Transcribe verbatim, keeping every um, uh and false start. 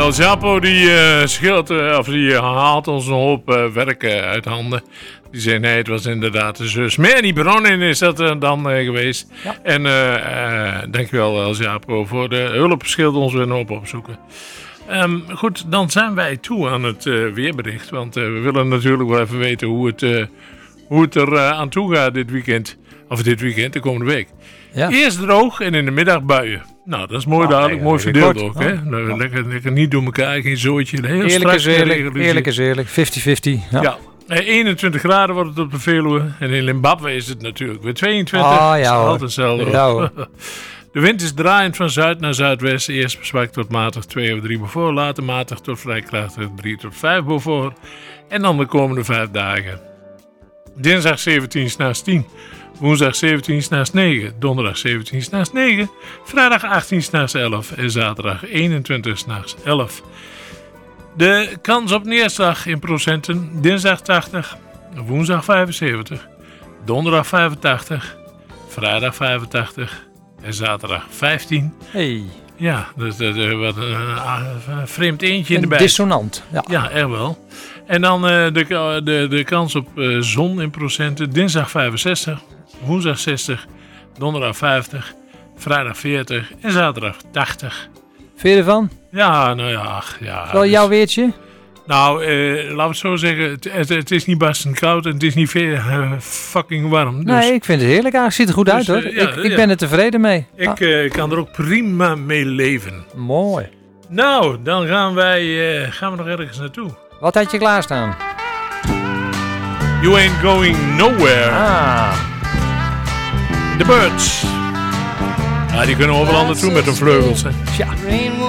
El Japo die uh, scheelt, uh, of die uh, haalt ons een hoop uh, werk uh, uit handen. Die zei nee, het was inderdaad de zus. Manny Bronin is dat uh, dan uh, geweest. Ja. En uh, uh, dankjewel El Japo voor de hulp. Scheelt ons weer een hoop opzoeken. Um, goed, dan zijn wij toe aan het uh, weerbericht. Want uh, we willen natuurlijk wel even weten hoe het, uh, hoe het er uh, aan toe gaat dit weekend. Of dit weekend, de komende week. Ja. Eerst droog en in de middag buien. Nou, dat is mooi, oh, dadelijk, nee, mooi verdeeld kort. Ook. Hè? Oh. Nou, lekker, lekker niet door elkaar, geen zooitje. Heel eerlijk is eerlijk, eerlijk is eerlijk. vijftig vijftig. Ja. ja. eenentwintig graden wordt het op de Veluwe. En in Zimbabwe is het natuurlijk weer tweeëntwintig. Oh, ja, altijd hetzelfde. Ja, de wind is draaiend van zuid naar zuidwest. Eerst zwak tot matig twee of drie boven. Later matig tot vrij krachtig drie tot vijf boven. En dan de komende vijf dagen. Dinsdag zeventien 's naast tien. Woensdag zeventien 's naast negen. Donderdag zeventien 's naast negen. Vrijdag achttien 's naast elf. En zaterdag eenentwintig 's naast elf. De kans op neerslag in procenten. Dinsdag tachtig. Woensdag vijfenzeventig. Donderdag vijfentachtig. Vrijdag vijfentachtig. En zaterdag vijftien. Hey. Ja, dat is wat een, een, een vreemd eentje in de bij. Dissonant. Ja, ja echt wel. En dan uh, de, de, de kans op uh, zon in procenten. Dinsdag vijfenzestig. Woensdag zestig. Donderdag vijftig. Vrijdag veertig. En zaterdag tachtig. Vind je ervan? Ja, nou ja. ja Wel dus, jouw weertje? Nou, uh, laten we het zo zeggen. Het, het, het is niet barstend koud en het is niet veel, uh, fucking warm. Dus. Nee, ik vind het heerlijk. Het ziet er goed dus, uit hoor. Uh, ja, ik ik ja. ben er tevreden mee. Ik ah. uh, kan er ook prima mee leven. Mooi. Nou, dan gaan wij uh, gaan we nog ergens naartoe. Wat had je klaarstaan? You Ain't Going Nowhere. Ah. The Birds. Ja, die kunnen overal naartoe met hun vleugels. Hè. Ja.